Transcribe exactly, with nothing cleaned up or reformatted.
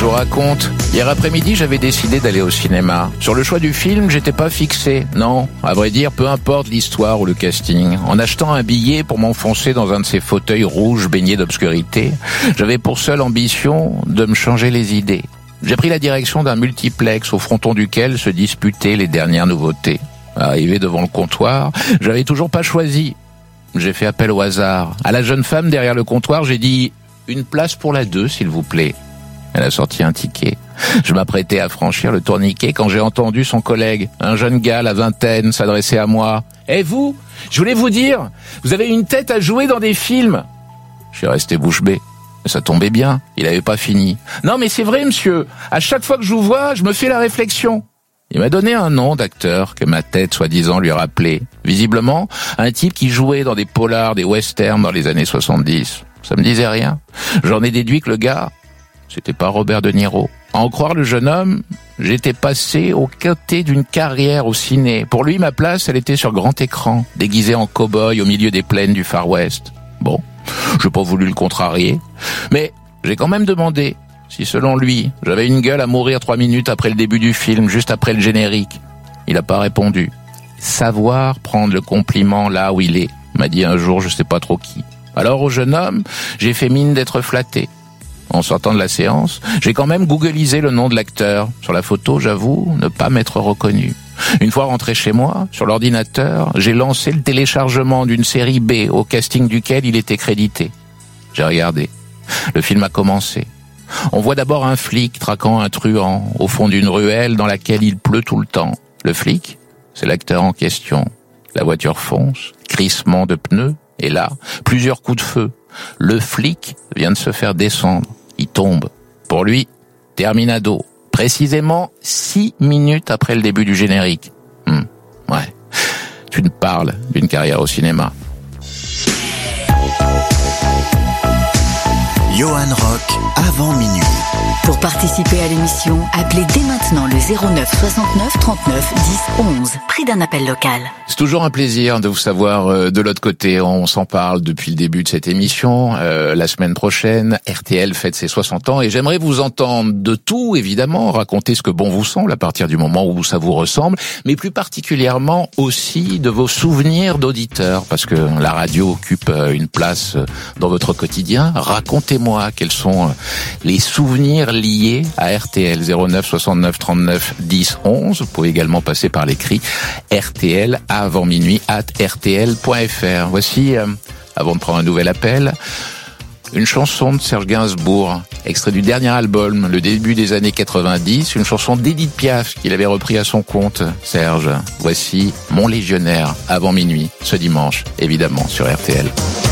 vous raconte. Hier après-midi, j'avais décidé d'aller au cinéma. Sur le choix du film, j'étais pas fixé. Non, à vrai dire, peu importe l'histoire ou le casting. En achetant un billet pour m'enfoncer dans un de ces fauteuils rouges baignés d'obscurité, j'avais pour seule ambition de me changer les idées. J'ai pris la direction d'un multiplex au fronton duquel se disputaient les dernières nouveautés. Arrivé devant le comptoir, j'avais toujours pas choisi. J'ai fait appel au hasard. À la jeune femme derrière le comptoir, j'ai dit « Une place pour la deux, s'il vous plaît ». Elle a sorti un ticket. Je m'apprêtais à franchir le tourniquet quand j'ai entendu son collègue, un jeune gars, la vingtaine, s'adresser à moi. « Eh vous, je voulais vous dire, vous avez une tête à jouer dans des films !» Je suis resté bouche bée. Ça tombait bien, il avait pas fini. « Non mais c'est vrai monsieur, à chaque fois que je vous vois, je me fais la réflexion. » Il m'a donné un nom d'acteur que ma tête soi-disant lui rappelait. Visiblement, un type qui jouait dans des polars, des westerns dans les années soixante-dix. Ça me disait rien. J'en ai déduit que le gars, c'était pas Robert De Niro. À en croire le jeune homme, j'étais passé au côté d'une carrière au ciné. Pour lui, ma place, elle était sur grand écran, déguisé en cow-boy au milieu des plaines du Far West. Bon, j'ai pas voulu le contrarier, mais j'ai quand même demandé si selon lui, j'avais une gueule à mourir trois minutes après le début du film, juste après le générique. Il a pas répondu. Savoir prendre le compliment là où il est, m'a dit un jour je sais pas trop qui. Alors au jeune homme, j'ai fait mine d'être flatté. En sortant de la séance, j'ai quand même googlisé le nom de l'acteur. Sur la photo, j'avoue, ne pas m'être reconnu. Une fois rentré chez moi, sur l'ordinateur, j'ai lancé le téléchargement d'une série B au casting duquel il était crédité. J'ai regardé. Le film a commencé. On voit d'abord un flic traquant un truand au fond d'une ruelle dans laquelle il pleut tout le temps. Le flic, c'est l'acteur en question. La voiture fonce, crissement de pneus, et là, plusieurs coups de feu. Le flic vient de se faire descendre. Il tombe. Pour lui, terminado. Précisément six minutes après le début du générique. Hum, ouais. Tu me parles d'une carrière au cinéma. Johan Rock, avant minuit. Pour participer à l'émission, appelez dès maintenant le zéro neuf soixante-neuf trente-neuf dix onze. Prix d'un appel local. C'est toujours un plaisir de vous savoir euh, de l'autre côté. On s'en parle depuis le début de cette émission. Euh, la semaine prochaine, R T L fête ses soixante ans et j'aimerais vous entendre de tout, évidemment, raconter ce que bon vous semble à partir du moment où ça vous ressemble, mais plus particulièrement aussi de vos souvenirs d'auditeurs, parce que la radio occupe une place dans votre quotidien. Racontez-moi quels sont les souvenirs liés à R T L. Zéro neuf soixante-neuf trente-neuf dix onze. Vous pouvez également passer par l'écrit R T L avant minuit arobase r t l point f r. Voici, euh, avant de prendre un nouvel appel, une chanson de Serge Gainsbourg, extrait du dernier album, le début des années quatre-vingt-dix, une chanson d'Edith Piaf qu'il avait repris à son compte, Serge. Voici Mon Légionnaire avant minuit, ce dimanche, évidemment, sur R T L.